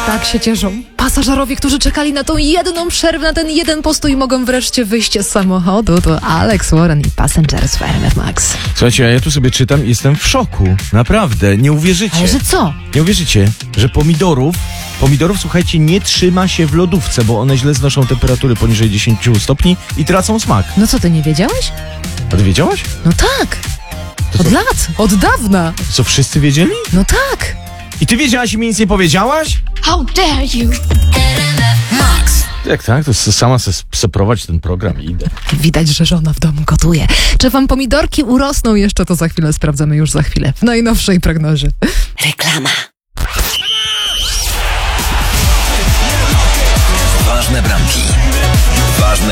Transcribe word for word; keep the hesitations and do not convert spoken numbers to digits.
tak się cieszą. Pasażerowie, którzy czekali na tą jedną przerwę, na ten jeden postój, mogą wreszcie wyjść z samochodu. To Alex Warren i Passengers w R M F Max. Słuchajcie, ja tu sobie czytam i jestem w szoku. Naprawdę, nie uwierzycie. Ale że co? Nie uwierzycie, że pomidorów, pomidorów, słuchajcie, nie trzyma się w lodówce, bo one źle znoszą temperatury poniżej dziesięć stopni i tracą smak. No co, ty nie wiedziałeś? A ty wiedziałaś? No tak. To Od co? lat, od dawna. Co, wszyscy wiedzieli? No tak. I ty wiedziałaś i mi nic nie powiedziałaś? How dare you? Max. Jak tak, to sama se, se prowadź ten program i idę. Widać, że żona w domu gotuje. Czy wam pomidorki urosną jeszcze, to za chwilę sprawdzamy już za chwilę w najnowszej prognozie. Reklama.